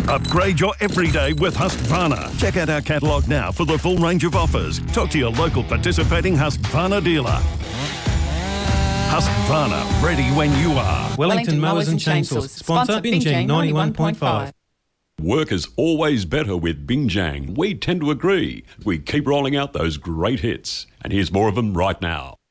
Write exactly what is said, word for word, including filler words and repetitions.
Upgrade your everyday with Husqvarna. Check out our catalogue now for the full range of offers. Talk to your local participating Husqvarna dealer. Husqvarna, ready when you are. Wellington, Wellington Mowers and Chainsaws. Sponsor Binjang ninety-one point five. Work is always better with Binjang. We tend to agree. We keep rolling out those great hits. And here's more of them right now.